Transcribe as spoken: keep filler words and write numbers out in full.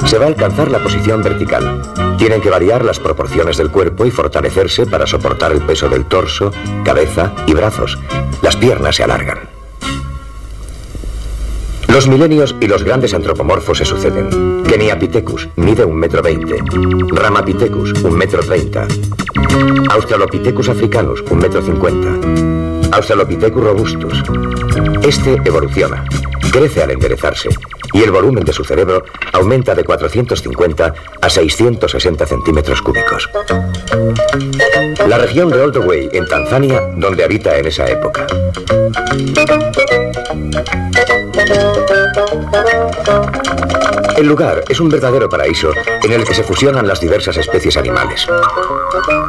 Se va a alcanzar la posición vertical. Tienen que variar las proporciones del cuerpo y fortalecerse para soportar el peso del torso, cabeza y brazos. Las piernas se alargan. Los milenios y los grandes antropomorfos se suceden. Keniapithecus mide un metro veinte. Ramapithecus, un metro treinta. Australopithecus africanus, un metro cincuenta. Australopithecus robustus. Este evoluciona, crece al enderezarse y el volumen de su cerebro aumenta de cuatrocientos cincuenta a seiscientos sesenta centímetros cúbicos. La región de Olduvai, en Tanzania, donde habita en esa época. El lugar es un verdadero paraíso en el que se fusionan las diversas especies animales.